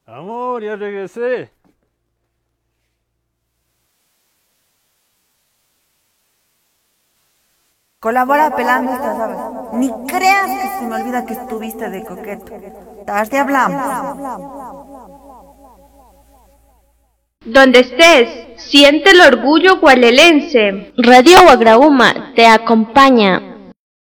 Amor, ya regresé. Colabora pelando estas aves. Ni creas que se me olvida que estuviste de coqueto. Tarde hablamos. Donde estés, siente el orgullo gualelense. Radio Guagrauma te acompaña.